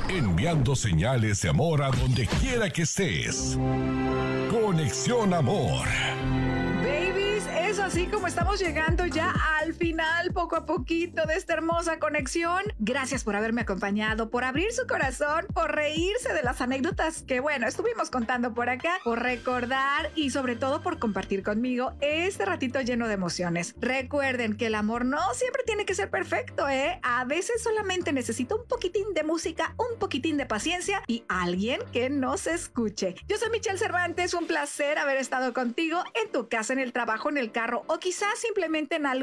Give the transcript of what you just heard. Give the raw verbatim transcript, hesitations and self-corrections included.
enviando señales de amor a donde quiera que estés. Conexión Amor. Babies, es así como estamos llegando ya al final, poco a poquito, de esta hermosa conexión. Gracias por haberme acompañado, por abrir su corazón, por reírse de las anécdotas que, bueno, estuvimos contando por acá, por recordar y sobre todo por compartir conmigo este ratito lleno de emociones. Recuerden que el amor no siempre tiene que ser perfecto, ¿eh? A veces solamente necesita un poquitín de música, un poquitín de paciencia y alguien que nos escuche. Yo soy Michelle Cervantes, un placer haber estado contigo en tu casa, en el trabajo, en el carro o quizás simplemente en algo